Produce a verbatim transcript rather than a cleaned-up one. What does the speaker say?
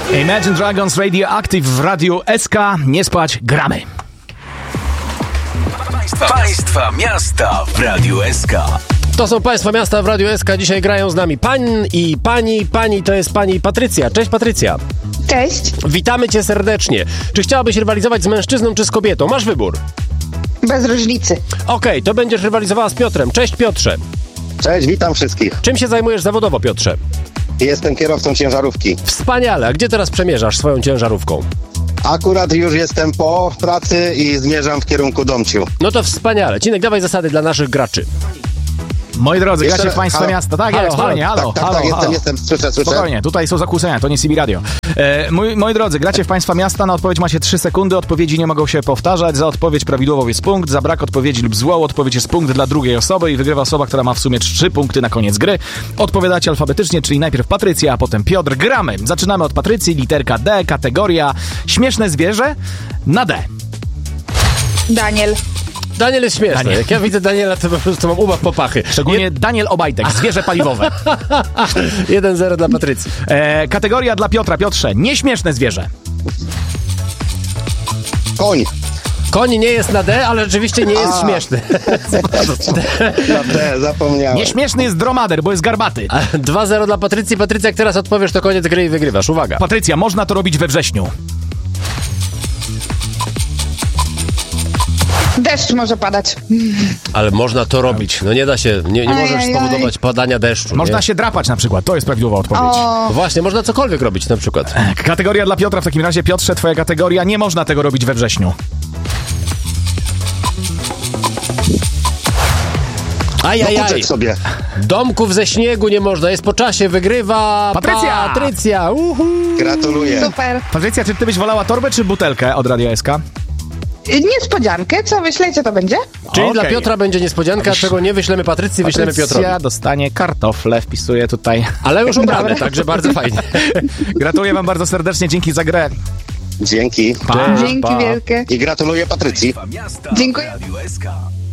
Imagine Dragons Radioactive w Radiu S K. Nie spać, gramy. Państwa miasta w Radiu S K. To są Państwa miasta w Radiu S K. Dzisiaj grają z nami pan i pani. Pani to jest pani Patrycja. Cześć, Patrycja. Cześć. Witamy cię serdecznie. Czy chciałabyś rywalizować z mężczyzną czy z kobietą? Masz wybór. Bez różnicy. Okej, okay, to będziesz rywalizowała z Piotrem. Cześć, Piotrze. Cześć, witam wszystkich. Czym się zajmujesz zawodowo, Piotrze? Jestem kierowcą ciężarówki. Wspaniale. A gdzie teraz przemierzasz swoją ciężarówką? Akurat już jestem po pracy i zmierzam w kierunku Domciu. No to wspaniale. Cinek, dawaj zasady dla naszych graczy. Moi drodzy, Jeszcze- gracie w Państwa halo. miasta. Tak, Halo, jest, spokojnie, halo. halo, tak, tak, halo, tak, halo. jestem, jestem, słyszę, słyszę. Spokojnie, tutaj są zakłócenia, to nie C B Radio. E, moi, moi drodzy, gracie w Państwa miasta, na odpowiedź macie trzy sekundy, odpowiedzi nie mogą się powtarzać, za odpowiedź prawidłową jest punkt, za brak odpowiedzi lub złą odpowiedź jest punkt dla drugiej osoby i wygrywa osoba, która ma w sumie trzy punkty na koniec gry. Odpowiadacie alfabetycznie, czyli najpierw Patrycja, a potem Piotr. Gramy. Zaczynamy od Patrycji, literka D, kategoria śmieszne zwierzę na D. Daniel. Daniel jest śmieszny. Daniel. Jak ja widzę Daniela, to po prostu mam ubaw popachy. Szczególnie Daniel Obajtek, zwierzę paliwowe. jeden zero dla Patrycji. E, kategoria dla Piotra. Piotrze, nieśmieszne zwierzę. Koń. Koń nie jest na D, ale rzeczywiście nie jest A. śmieszny. Na D, zapomniałem. Nieśmieszny jest dromader, bo jest garbaty. dwa zero dla Patrycji. Patrycja, jak teraz odpowiesz, to koniec gry i wygrywasz. Uwaga. Patrycja, można to robić we wrześniu. Deszcz może padać. Ale można to robić. No nie da się, nie, nie Aj, możesz aj, spowodować padania deszczu. Można nie? się drapać na przykład, to jest prawidłowa odpowiedź. O, No właśnie, można cokolwiek robić na przykład. Kategoria dla Piotra w takim razie. Piotrze, twoja kategoria. Nie można tego robić we wrześniu. Ajajaj. Dokuczek sobie. Domków ze śniegu nie można. Jest po czasie. Wygrywa Patrycja! Patrycja. Uhu. Gratuluję. super. Patrycja, czy ty byś wolała torbę czy butelkę od Radia S K? Niespodziankę, co myślicie, to będzie? Czyli Okej. dla Piotra będzie niespodzianka, czego nie wyślemy Patrycji, wyślemy Piotrowi. Patrycja dostanie kartofle, wpisuję tutaj. Ale już ubrane, także bardzo fajnie. Gratuluję wam bardzo serdecznie, dzięki za grę. Dzięki. Pa. Dzięki pa. wielkie. I gratuluję Patrycji. Państwa miasta Dziękuję. w Radiu S K.